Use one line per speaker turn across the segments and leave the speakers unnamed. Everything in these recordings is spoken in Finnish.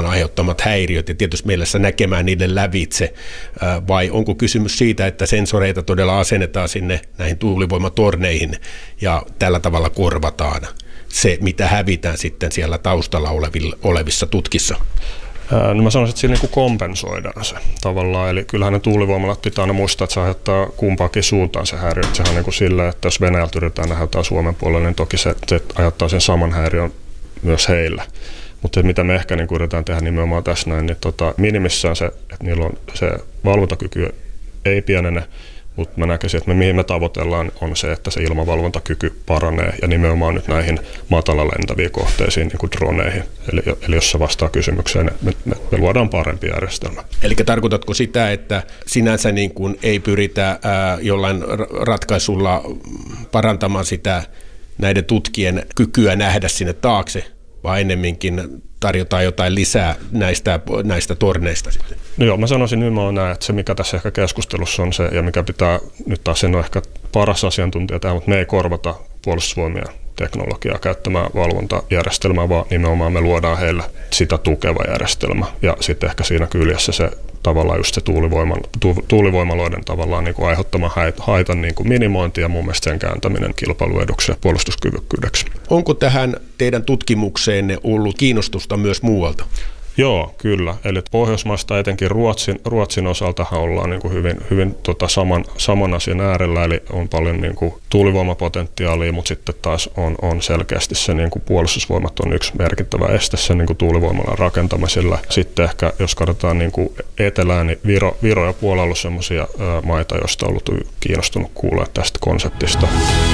ilman aiheuttamat häiriöt ja tietysti mielessä näkemään niiden lävitse, vai onko kysymys siitä, että sensoreita todella asennetaan sinne näihin tuulivoimatorneihin ja tällä tavalla korvataan se, mitä hävitään sitten siellä taustalla olevissa tutkissa?
No mä sanoisin, että sillä niin kuin kompensoidaan se tavallaan, eli kyllähän ne tuulivoimalat pitää aina muistaa, että se aiheuttaa kumpaakin suuntaan se häiriö. Sehän on niin kuin sillä, että jos Venäjältä yritetään nähdä jotain Suomen puolella, niin toki se aiheuttaa sen saman häiriön myös heillä. Mutta mitä me ehkä niin kuin yritetään tehdä nimenomaan tässä näin, niin minimissään se, että niillä on se valvontakyky ei pienene, mutta mä näkisin, että mihin me tavoitellaan on se, että se ilmavalvontakyky paranee ja nimenomaan nyt näihin matala lentäviin kohteisiin, niin kuin droneihin. Eli jos se vastaa kysymykseen, me luodaan parempi järjestelmä.
Eli tarkoitatko sitä, että sinänsä niin kuin ei pyritä jollain ratkaisulla parantamaan sitä näiden tutkien kykyä nähdä sinne taakse, vaan ennemminkin tarjotaan jotain lisää näistä torneista sitten?
No joo, mä sanoisin nimenomaan näin, että se mikä tässä ehkä keskustelussa on se, ja mikä pitää nyt taas sen on ehkä paras asiantuntija tähän, mutta me ei korvata puolustusvoimia teknologiaa käyttämään valvontajärjestelmää, vaan nimenomaan me luodaan heille sitä tukeva järjestelmä. Ja sitten ehkä siinä kyljessä se tavallaan just se tuulivoimaloiden tavallaan niin kuin aiheuttama haitan niin kuin minimointi ja mun mielestä sen kääntäminen kilpailueduksi ja puolustuskyvykkyydeksi.
Onko tähän teidän tutkimukseenne ollut kiinnostusta myös muualta?
Joo, kyllä. Eli Pohjoismaista etenkin Ruotsin osaltahan ollaan niin kuin hyvin saman asian äärellä, eli on paljon niin kuin tuulivoimapotentiaalia, mutta sitten taas on selkeästi se niin kuin puolustusvoimat on yksi merkittävä este sen niin kuin tuulivoimalan rakentamisella. Sitten ehkä jos katsotaan niin kuin etelään, niin Viro ja Puola on ollut sellaisia maita, joista on ollut kiinnostunut kuulla tästä konseptista.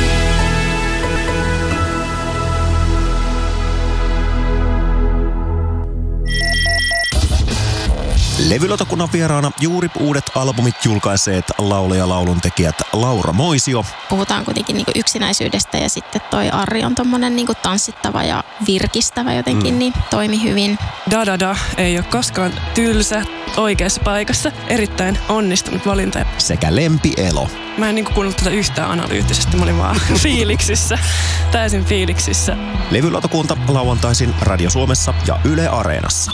Levylautakunnan vieraana juuri uudet albumit julkaiseet laulaja lauluntekijät Laura Moisio.
Puhutaan kuitenkin niinku yksinäisyydestä ja sitten toi Arri on tommonen niinku tanssittava ja virkistävä jotenkin, niin toimi hyvin.
Da ei ole koskaan tylsä, oikeassa paikassa. Erittäin onnistunut valinta.
Sekä Lempi Elo.
Mä en niinku kuunnellut tätä yhtään analyyttisesti, mä olin vaan fiiliksissä, täysin fiiliksissä.
Levylautakunta lauantaisin Radio Suomessa ja Yle Areenassa.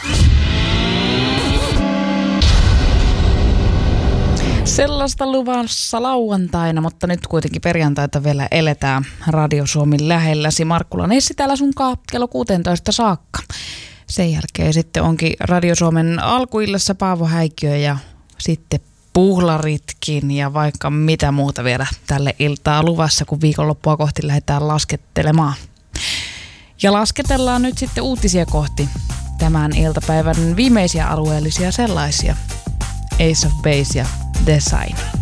Sellaista luvassa lauantaina, mutta nyt kuitenkin perjantaita vielä eletään Radio Suomen lähelläsi. Markkula Nessi täällä sunkaan kello 16 saakka. Sen jälkeen sitten onkin Radio Suomen alkuillassa Paavo Häikkiö ja sitten puhlaritkin ja vaikka mitä muuta vielä tälle iltaa luvassa, kun viikonloppua kohti lähdetään laskettelemaan. Ja lasketellaan nyt sitten uutisia kohti tämän iltapäivän viimeisiä alueellisia sellaisia. Ace of Base ja Design.